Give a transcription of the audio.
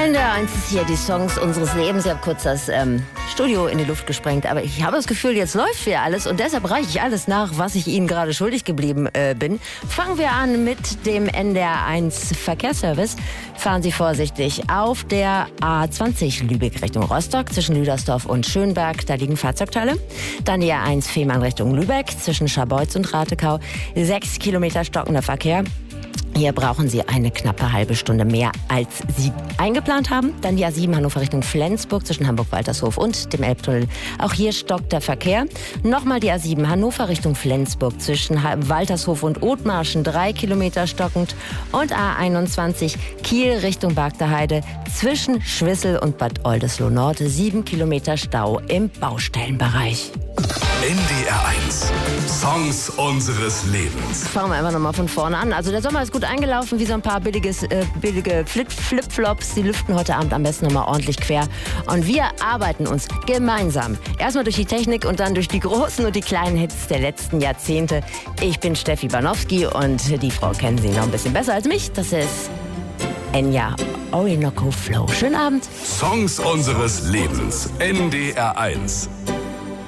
NDR 1 ist hier die Songs unseres Lebens. Ich habe kurz das Studio in die Luft gesprengt, aber ich habe das Gefühl, jetzt läuft wieder alles und deshalb reiche ich alles nach, was ich Ihnen gerade schuldig geblieben bin. Fangen wir an mit dem NDR 1 Verkehrsservice. Fahren Sie vorsichtig auf der A20 Lübeck Richtung Rostock zwischen Lüdersdorf und Schönberg. Da liegen Fahrzeugteile. Dann die A1 Fehmarn Richtung Lübeck zwischen Scharbeutz und Ratekau. 6 Kilometer stockender Verkehr. Hier brauchen Sie eine knappe halbe Stunde mehr, als Sie eingeplant haben. Dann die A7 Hannover Richtung Flensburg zwischen Hamburg-Waltershof und dem Elbtunnel. Auch hier stockt der Verkehr. Nochmal die A7 Hannover Richtung Flensburg zwischen Waltershof und Othmarschen 3 Kilometer stockend. Und A21 Kiel Richtung Bagdaheide zwischen Schwissel und Bad Oldesloe Nord 7 Kilometer Stau im Baustellenbereich. NDR 1. Songs unseres Lebens. Fangen wir einfach nochmal von vorne an. Also der Sommer ist gut eingelaufen, wie so ein paar billige Flip-Flops. Die lüften heute Abend am besten nochmal ordentlich quer. Und wir arbeiten uns gemeinsam erstmal durch die Technik und dann durch die großen und die kleinen Hits der letzten Jahrzehnte. Ich bin Steffi Banowski und die Frau kennen Sie noch ein bisschen besser als mich. Das ist Enya Orinoco Flow. Schönen Abend. Songs unseres Lebens. NDR 1.